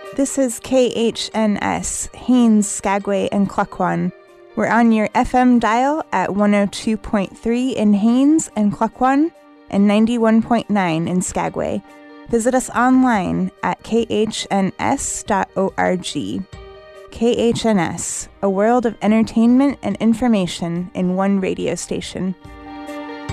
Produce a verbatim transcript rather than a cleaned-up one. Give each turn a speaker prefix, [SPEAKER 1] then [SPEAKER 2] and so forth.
[SPEAKER 1] This is K H N S, Haines, Skagway, and Klukwan. We're on your F M dial at one oh two point three in Haines and Klukwan and ninety-one point nine in Skagway. Visit us online at k h n s dot org. K H N S, a world of entertainment and information in one radio station.